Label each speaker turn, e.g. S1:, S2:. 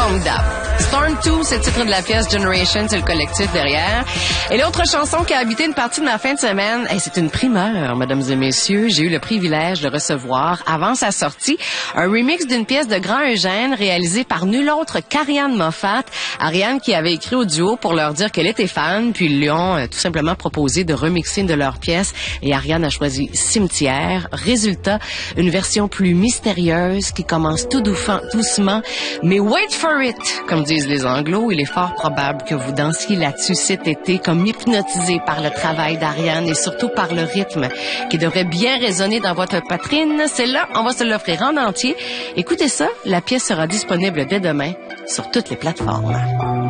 S1: Formidable. Storm 2, c'est le titre de la pièce. Generation, c'est le collectif derrière. Et l'autre chanson qui a habité une partie de ma fin de semaine, c'est une primeur, mesdames et messieurs. J'ai eu le privilège de recevoir, avant sa sortie, un remix d'une pièce de Grand Eugène réalisée par nul autre qu'Ariane Moffat. Ariane qui avait écrit au duo pour leur dire qu'elle était fan, puis ils lui ont tout simplement proposé de remixer une de leurs pièces. Et Ariane a choisi Cimetière. Résultat, une version plus mystérieuse qui commence tout doucement. Mais wait for it, comme disent les Anglos, il est fort probable que vous dansiez là-dessus cet été comme hypnotisé par le travail d'Ariane et surtout par le rythme qui devrait bien résonner dans votre poitrine. C'est là, on va se l'offrir en entier. Écoutez ça, la pièce sera disponible dès demain sur toutes les plateformes.